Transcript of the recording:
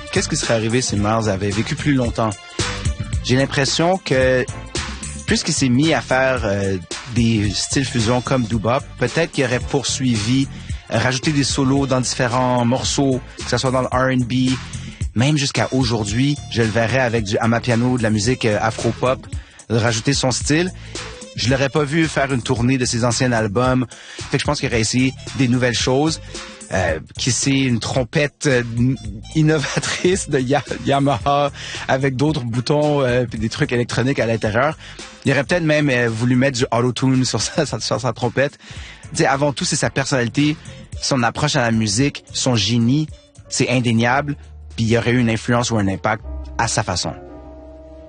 qu'est-ce qui serait arrivé si Miles avait vécu plus longtemps? J'ai l'impression que puisqu'il s'est mis à faire des styles fusion comme doo-wop, peut-être qu'il aurait poursuivi, rajouté des solos dans différents morceaux, que ce soit dans le R&B, même jusqu'à aujourd'hui, je le verrais avec du amapiano, de la musique afro-pop, rajouter son style. Je l'aurais pas vu faire une tournée de ses anciens albums. Fait que je pense qu'il aurait essayé des nouvelles choses. Qui c'est une trompette innovatrice de Yamaha avec d'autres boutons puis des trucs électroniques à l'intérieur. Il aurait peut-être même voulu mettre du auto-tune sur sa trompette. T'sais, avant tout, c'est sa personnalité, son approche à la musique, son génie, c'est indéniable. Puis il y aurait eu une influence ou un impact à sa façon.